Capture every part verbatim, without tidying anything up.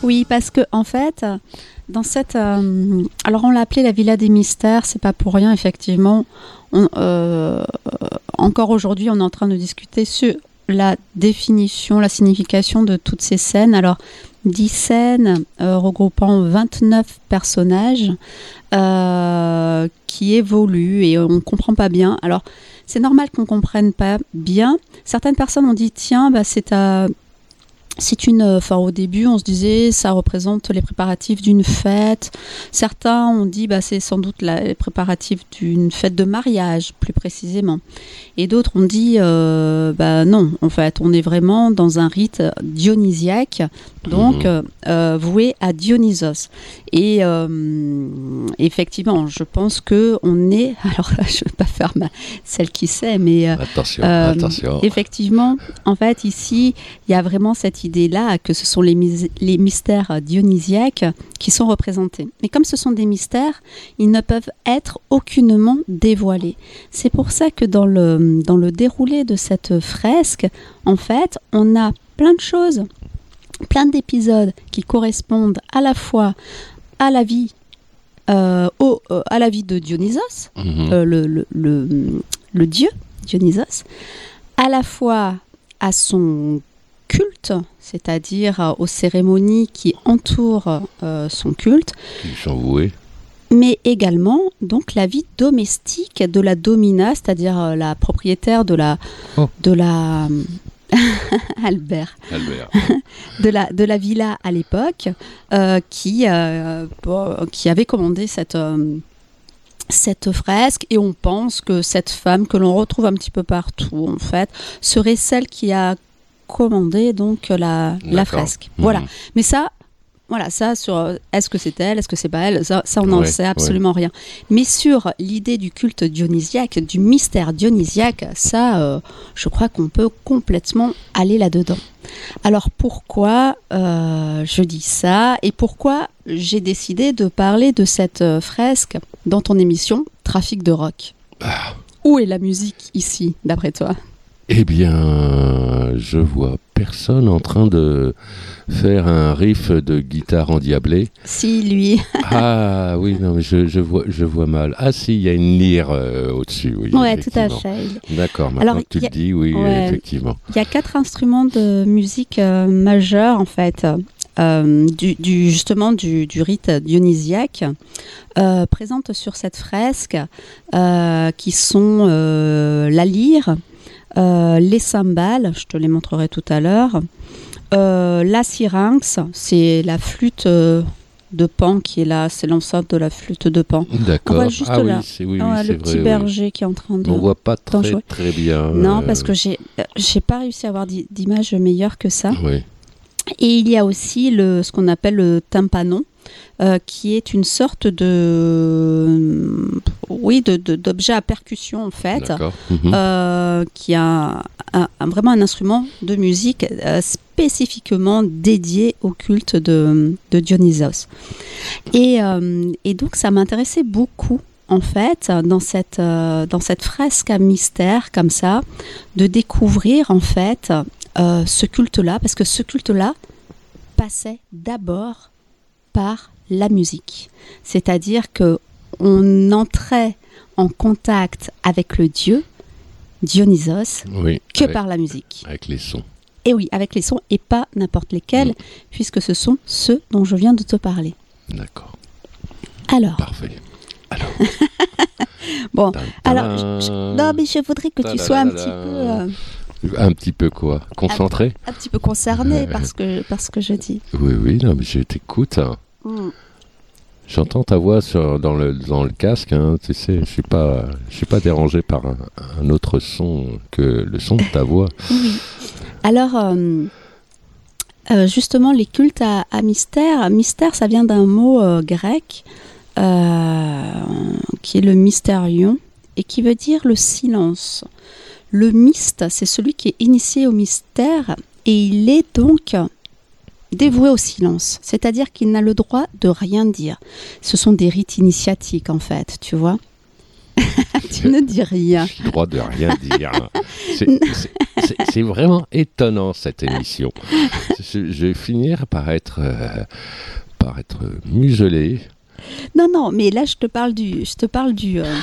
Oui, parce que en fait, dans cette, euh, alors on l'a appelé la Villa des Mystères, c'est pas pour rien effectivement. On, euh, encore aujourd'hui, on est en train de discuter sur la définition, la signification de toutes ces scènes. Alors, dix scènes euh, regroupant vingt-neuf personnages euh, qui évoluent et on ne comprend pas bien. Alors, c'est normal qu'on ne comprenne pas bien. Certaines personnes ont dit, tiens, bah, c'est à... C'est une, enfin au début on se disait ça représente les préparatifs d'une fête. Certains ont dit bah c'est sans doute la, les préparatifs d'une fête de mariage plus précisément. Et d'autres ont dit euh, bah non, en fait on est vraiment dans un rite dionysiaque, donc mmh. euh, voué à Dionysos. Et euh, effectivement, je pense que on est. Alors là, je ne vais pas faire ma, celle qui sait, mais euh, attention, euh, attention. Effectivement, en fait ici il y a vraiment cette idée-là que ce sont les, mis- les mystères dionysiaques qui sont représentés. Mais comme ce sont des mystères, ils ne peuvent être aucunement dévoilés. C'est pour ça que dans le, dans le déroulé de cette fresque, en fait, on a plein de choses, plein d'épisodes qui correspondent à la fois à la vie, euh, au, euh, à la vie de Dionysos, mmh. euh, le, le, le, le dieu Dionysos, à la fois à son culte, c'est-à-dire aux cérémonies qui entourent euh, son culte, qui sont vouées, mais également donc la vie domestique de la domina, c'est-à-dire euh, la propriétaire de la oh. de la Albert, Albert. de la de la villa à l'époque, euh, qui euh, qui avait commandé cette euh, cette fresque, et on pense que cette femme que l'on retrouve un petit peu partout en fait serait celle qui a commandé donc la, la fresque. Mmh. Voilà. Mais ça, voilà, ça sur est-ce que c'est elle, est-ce que c'est pas elle, ça, ça on n'en ouais, sait absolument ouais. rien. Mais sur l'idée du culte dionysiaque, du mystère dionysiaque, ça, euh, je crois qu'on peut complètement aller là-dedans. Alors pourquoi euh, je dis ça et pourquoi j'ai décidé de parler de cette fresque dans ton émission Trafic de rock. Ah. Où est la musique ici, d'après toi ? Eh bien, je vois personne en train de faire un riff de guitare endiablée. Si, lui. Ah oui, non, mais je, je, vois, je vois mal. Ah si, il y a une lyre euh, au-dessus. Oui, ouais, tout à fait. D'accord, maintenant Alors, que tu a... le dis, oui, ouais, effectivement. Il y a quatre instruments de musique euh, majeurs, en fait, euh, du, du, justement du, du rite dionysiaque, euh, présentes sur cette fresque, euh, qui sont euh, la lyre, Euh, les cymbales, je te les montrerai tout à l'heure, euh, la syrinx, c'est la flûte euh, de Pan qui est là, c'est l'enceinte de la flûte de Pan. D'accord. On voit juste ah là, oui, c'est, oui, ah, oui, le c'est petit vrai, berger oui. qui est en train de. On voit pas très jouer. très bien. Non, euh... parce que j'ai j'ai pas réussi à avoir d'image meilleure que ça. Oui. Et il y a aussi le ce qu'on appelle le tympanon. Euh, qui est une sorte de, oui, de, de, d'objet à percussion en fait, mmh. euh, qui a un, un, vraiment un instrument de musique euh, spécifiquement dédié au culte de, de Dionysos. Et, euh, et donc ça m'intéressait beaucoup en fait dans cette, euh, dans cette fresque à mystère comme ça, de découvrir en fait euh, ce culte-là, parce que ce culte-là passait d'abord par la musique. C'est-à-dire qu'on entrait en contact avec le dieu, Dionysos, oui, que avec, par la musique. Avec les sons. Et oui, avec les sons, et pas n'importe lesquels, mmh. puisque ce sont ceux dont je viens de te parler. D'accord. Alors. Parfait. Alors. bon, alors, je, je, non, mais je voudrais que tu sois un petit peu... Euh, Un petit peu quoi ? Concentré ? Un, un petit peu concerné par ce que, par ce que je dis. Oui, oui, non, mais je t'écoute. Hein. Mm. J'entends ta voix sur, dans, le, dans le casque. Hein, tu sais, je ne suis pas, je suis pas dérangé par un, un autre son que le son de ta voix. Oui. Alors, euh, euh, justement, les cultes à, à mystère. Mystère, ça vient d'un mot euh, grec euh, qui est le mystérion et qui veut dire le silence. Le myste, c'est celui qui est initié au mystère et il est donc dévoué au silence. C'est-à-dire qu'il n'a le droit de rien dire. Ce sont des rites initiatiques, en fait, tu vois. Tu ne dis rien. J'ai le droit de rien dire. C'est, c'est, c'est, c'est vraiment étonnant cette émission. Je, je vais finir par être, euh, par être muselé. Non, non, mais là je te parle du, je te parle du, euh,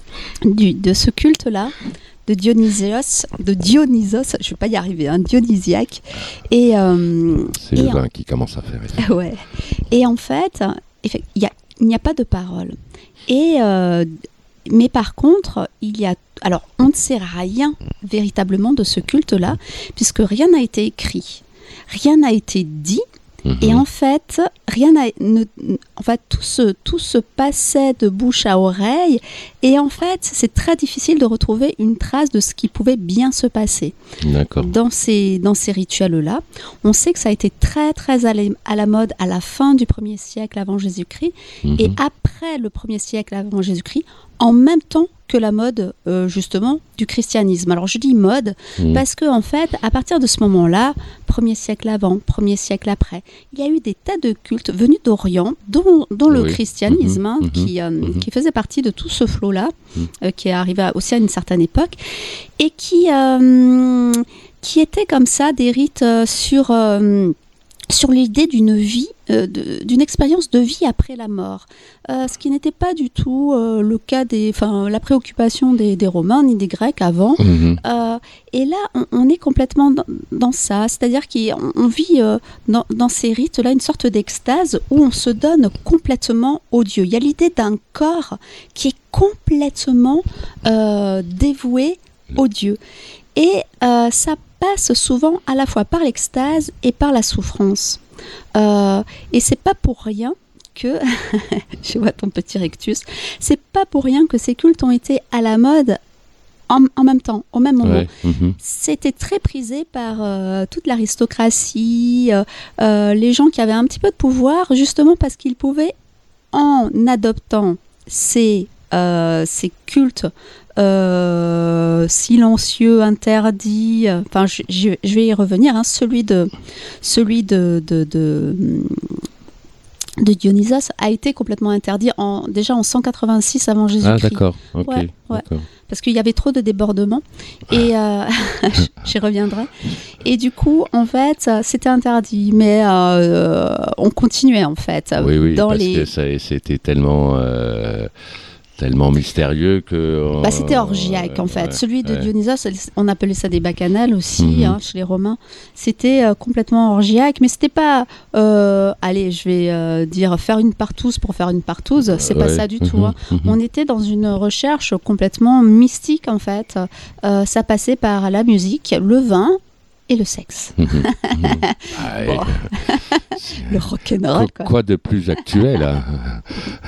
du de ce culte-là, de Dionysos, de Dionysos, je vais pas y arriver, hein, dionysiaque. Et euh, c'est et le en... vin qui commence à faire effet. Ouais. Et en fait, il y a, il n'y a pas de parole. Et euh, mais par contre, il y a, alors on ne sait rien véritablement de ce culte-là, puisque rien n'a été écrit, rien n'a été dit. Mmh. Et en fait, rien n'a, ne, en fait, tout se, tout se passait de bouche à oreille. Et en fait, c'est très difficile de retrouver une trace de ce qui pouvait bien se passer. D'accord. Dans ces, dans ces rituels-là. On sait que ça a été très, très à la, à la mode à la fin du premier siècle avant Jésus-Christ. Mmh. Et après le premier siècle avant Jésus-Christ, en même temps que la mode, euh, justement, du christianisme. Alors, je dis mode mmh. parce qu'en en fait, à partir de ce moment-là, premier siècle avant, premier siècle après, il y a eu des tas de cultes venus d'Orient, dont, dont oui. le christianisme, mmh. hein, mmh. Qui, euh, mmh. qui faisait partie de tout ce flot-là, mmh. euh, qui est arrivé aussi à une certaine époque, et qui, euh, qui était comme ça, des rites euh, sur... Euh, sur l'idée d'une vie, euh, de, d'une expérience de vie après la mort. Euh, ce qui n'était pas du tout euh, le cas des, enfin, la préoccupation des, des Romains ni des Grecs avant. Mmh. Euh, et là, on, on est complètement dans, dans ça. C'est-à-dire qu'on on vit euh, dans, dans ces rites-là une sorte d'extase où on se donne complètement au Dieu. Il y a l'idée d'un corps qui est complètement euh, dévoué au Dieu. Et euh, ça passe souvent à la fois par l'extase et par la souffrance. Euh, et c'est pas pour rien que, je vois ton petit rectus, c'est pas pour rien que ces cultes ont été à la mode en, en même temps, au même moment. Ouais. Mmh. C'était très prisé par euh, toute l'aristocratie, euh, euh, les gens qui avaient un petit peu de pouvoir, justement parce qu'ils pouvaient, en adoptant ces, euh, ces cultes Euh, silencieux, interdit. Enfin, je, je, je vais y revenir. Hein, celui de, celui de, de, de, de Dionysos a été complètement interdit en, déjà en cent quatre-vingt-six avant Jésus-Christ. Ah d'accord. Okay. Ouais, ouais. D'accord. Parce qu'il y avait trop de débordements. Et euh, j'y reviendrai. Et du coup, en fait, c'était interdit, mais euh, on continuait en fait. Oui, oui. Dans parce les... que ça, c'était tellement. Euh... tellement mystérieux que... Euh, bah, c'était orgiaque, en fait. Ouais, Celui de ouais. Dionysos, on appelait ça des bacchanales aussi, mm-hmm. hein, chez les Romains. C'était euh, complètement orgiaque, mais c'était pas, euh, allez, je vais euh, dire, faire une partouze pour faire une partouze. C'est pas ouais. ça du mm-hmm. tout. Hein. Mm-hmm. On était dans une recherche complètement mystique, en fait. Euh, ça passait par la musique, le vin et le sexe. Mmh. Mmh. Bon. Le rock'n'roll, quoi. Quoi de plus actuel, hein.